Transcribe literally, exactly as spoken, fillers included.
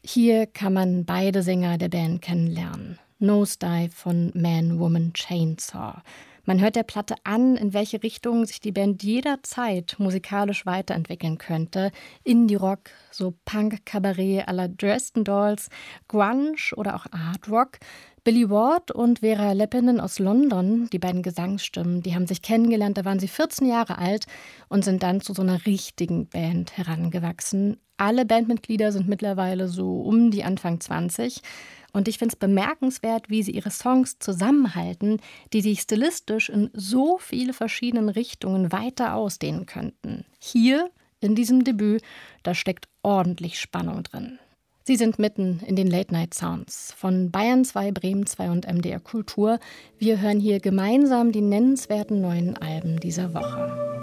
Hier kann man beide Sänger der Band kennenlernen. Nosedive von Man, Woman, Chainsaw. Man hört der Platte an, in welche Richtung sich die Band jederzeit musikalisch weiterentwickeln könnte. Indie-Rock, so Punk-Kabarett à la Dresden Dolls, Grunge oder auch Art Rock. Billy Ward und Vera Leppinen aus London, die beiden Gesangsstimmen, die haben sich kennengelernt, da waren sie vierzehn Jahre alt und sind dann zu so einer richtigen Band herangewachsen. Alle Bandmitglieder sind mittlerweile so um die Anfang zwanzig. Und ich finde es bemerkenswert, wie sie ihre Songs zusammenhalten, die sich stilistisch in so viele verschiedenen Richtungen weiter ausdehnen könnten. Hier, in diesem Debüt, da steckt ordentlich Spannung drin. Sie sind mitten in den Late-Night-Sounds von Bayern zwei, Bremen zwei und M D R Kultur. Wir hören hier gemeinsam die nennenswerten neuen Alben dieser Woche.